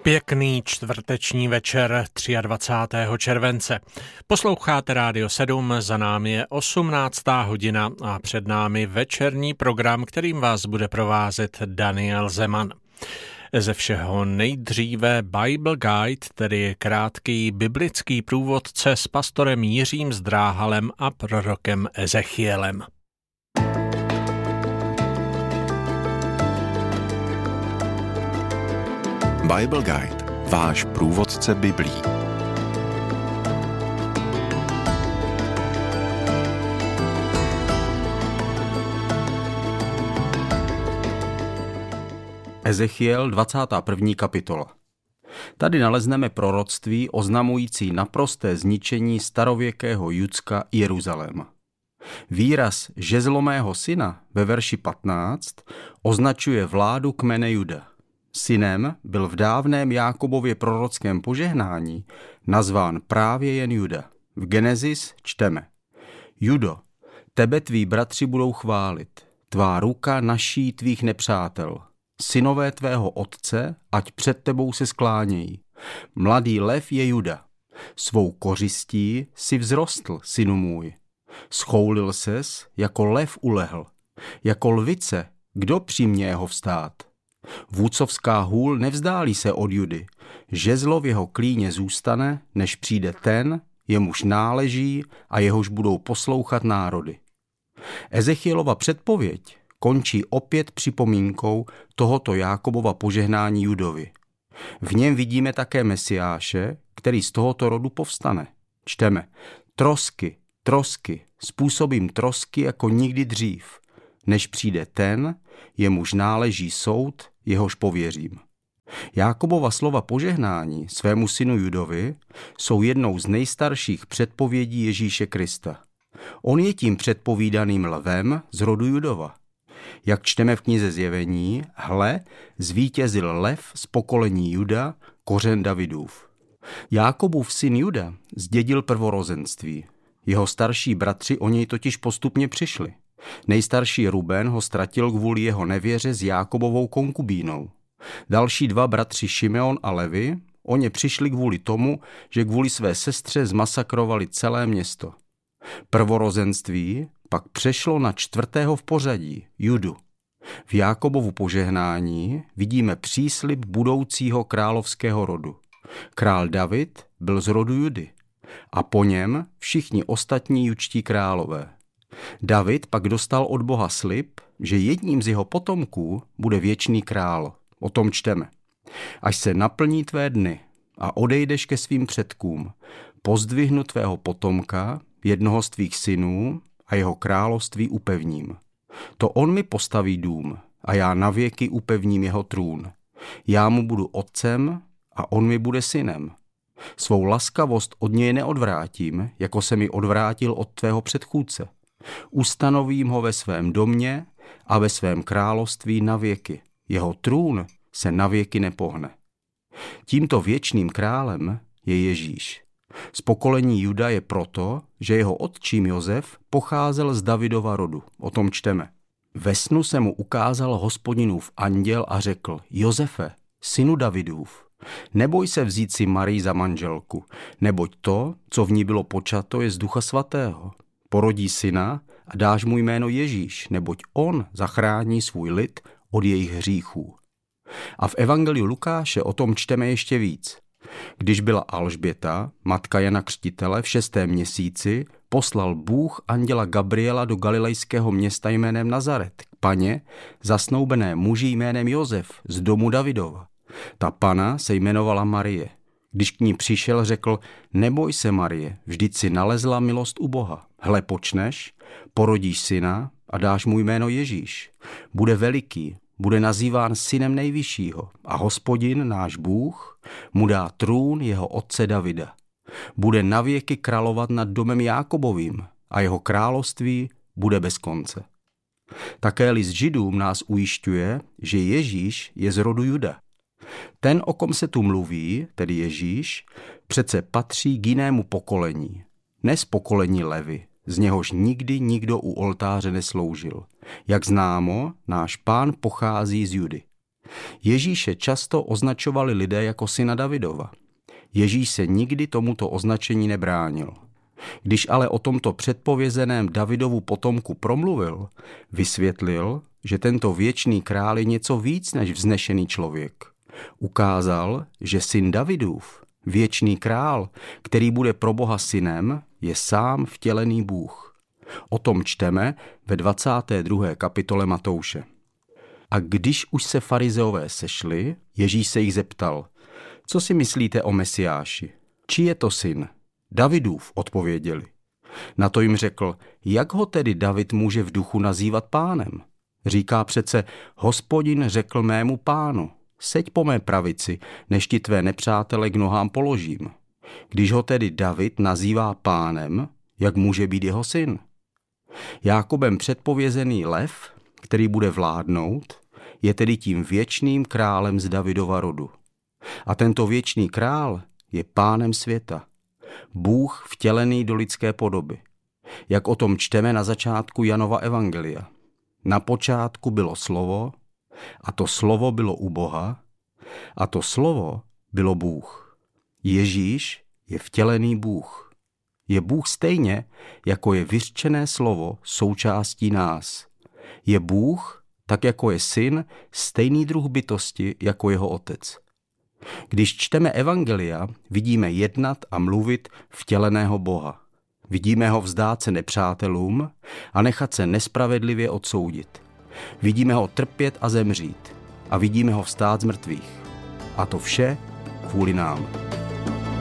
Pěkný čtvrteční večer 23. července. Posloucháte Rádio 7, za námi je 18. hodina a před námi večerní program, kterým vás bude provázet Daniel Zeman. Ze všeho nejdříve Bible Guide, tedy krátký biblický průvodce s pastorem Jiřím Zdráhalem a prorokem Ezechielem. Bible Guide, váš průvodce Biblí. Ezechiel, 21. kapitola. Tady nalezneme proroctví oznamující naprosté zničení starověkého Judska Jeruzaléma. Výraz žezlomého syna ve verši 15 označuje vládu kmene Juda. Synem byl v dávném Jákobově prorockém požehnání nazván právě jen Juda. V Genesis čteme: Judo, tebe tví bratři budou chválit, tvá ruka naší tvých nepřátel. Synové tvého otce, ať před tebou se sklánějí. Mladý lev je Juda. Svou kořistí si vzrostl, synu můj. Schoulil ses, jako lev ulehl. Jako lvice, kdo přiměje jeho vstát? Vůdcovská hůl nevzdálí se od Judy. Žezlo v jeho klíně zůstane, než přijde ten, jemuž náleží a jehož budou poslouchat národy. Ezechielova předpověď končí opět připomínkou tohoto Jákobova požehnání Judovi. V něm vidíme také Mesiáše, který z tohoto rodu povstane. Čteme: trosky, způsobím trosky jako nikdy dřív, než přijde ten, jemuž náleží soud, jehož pověřím. Jákobova slova požehnání svému synu Judovi jsou jednou z nejstarších předpovědí Ježíše Krista. On je tím předpovídaným lvem z rodu Judova. Jak čteme v knize Zjevení, hle, zvítězil lev z pokolení Juda, kořen Davidův. Jákobův syn Juda zdědil prvorozenství. Jeho starší bratři o něj totiž postupně přišli. Nejstarší Ruben ho ztratil kvůli jeho nevěře s Jákobovou konkubínou. Další dva bratři Šimeon a Levi o ně přišli kvůli tomu, že kvůli své sestře zmasakrovali celé město. Prvorozenství pak přešlo na čtvrtého v pořadí, Judu. V Jákobovu požehnání vidíme příslib budoucího královského rodu. Král David byl z rodu Judy a po něm všichni ostatní judští králové. David pak dostal od Boha slib, že jedním z jeho potomků bude věčný král. O tom čteme: až se naplní tvé dny a odejdeš ke svým předkům, pozdvihnu tvého potomka, jednoho z tvých synů, a jeho království upevním. To on mi postaví dům a já navěky upevním jeho trůn. Já mu budu otcem a on mi bude synem. Svou laskavost od něj neodvrátím, jako se mi odvrátil od tvého předchůdce. Ustanovím ho ve svém domě a ve svém království navěky. Jeho trůn se navěky nepohne. Tímto věčným králem je Ježíš. Z pokolení Juda je proto, že jeho otčím Josef pocházel z Davidova rodu. O tom čteme: ve snu se mu ukázal Hospodinův anděl a řekl: Josefe, synu Davidův, neboj se vzít si Marii za manželku, neboť to, co v ní bylo počato, je z Ducha svatého. Porodí syna a dáš mu jméno Ježíš, neboť on zachrání svůj lid od jejich hříchů. A v evangeliu Lukáše o tom čteme ještě víc. Když byla Alžběta, matka Jana Křtitele, v 6. měsíci, poslal Bůh anděla Gabriela do galilejského města jménem Nazaret k paně, zasnoubené muži jménem Josef z domu Davidova. Ta pana se jmenovala Marie. Když k ní přišel, řekl: neboj se, Marie, vždyť si nalezla milost u Boha. Hle, počneš, porodíš syna a dáš mu jméno Ježíš. Bude veliký, bude nazýván synem nejvyššího a Hospodin, náš Bůh, mu dá trůn jeho otce Davida. Bude navěky královat nad domem Jákobovým a jeho království bude bez konce. Také list Židům nás ujišťuje, že Ježíš je z rodu Juda. Ten, o kom se tu mluví, tedy Ježíš, přece patří k jinému pokolení, ne z pokolení Levy, z něhož nikdy nikdo u oltáře nesloužil. Jak známo, náš Pán pochází z Judy. Ježíše často označovali lidé jako syna Davidova. Ježíš se nikdy tomuto označení nebránil. Když ale o tomto předpovězeném Davidovu potomku promluvil, vysvětlil, že tento věčný král je něco víc než vznešený člověk. Ukázal, že syn Davidův, věčný král, který bude pro Boha synem, je sám vtělený Bůh. O tom čteme ve 22. kapitole Matouše. A když už se farizeové sešli, Ježíš se jich zeptal: co si myslíte o Mesiáši? Či je to syn? Davidův, odpověděli. Na to jim řekl: jak ho tedy David může v duchu nazývat pánem? Říká přece: Hospodin řekl mému pánu: seď po mé pravici, než ti tvé nepřátele k nohám položím. Když ho tedy David nazývá pánem, jak může být jeho syn? Jákobem předpovězený lev, který bude vládnout, je tedy tím věčným králem z Davidova rodu. A tento věčný král je pánem světa. Bůh vtělený do lidské podoby. Jak o tom čteme na začátku Janova evangelia. Na počátku bylo slovo, a to slovo bylo u Boha, a to slovo bylo Bůh. Ježíš je vtělený Bůh. Je Bůh stejně, jako je vyřčené slovo součástí nás. Je Bůh, tak jako je syn, stejný druh bytosti, jako jeho otec. Když čteme evangelia, vidíme jednat a mluvit vtěleného Boha. Vidíme ho vzdát se nepřátelům a nechat se nespravedlivě odsoudit. Vidíme ho trpět a zemřít. A vidíme ho vstát z mrtvých. A to vše kvůli nám.